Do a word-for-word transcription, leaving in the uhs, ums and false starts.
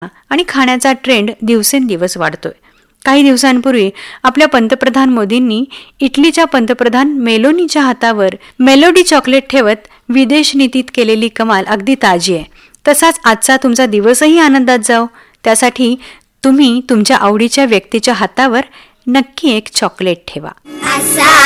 आणि खाण्याचा ट्रेंड दिवसेंदिवस वाढतोय. काही दिवसांपूर्वी आपल्या पंतप्रधान मोदींनी इटलीच्या पंतप्रधान मेलोनीच्या हातावर मेलोडी चॉकलेट ठेवत विदेश नीतीत केलेली कमाल अगदी ताजी आहे. तसाच आजचा तुमचा दिवसही आनंदात जाओ. त्यासाठी तुम्ही तुमच्या आवडीच्या व्यक्तीच्या हातावर नक्की एक चॉकलेट ठेवा.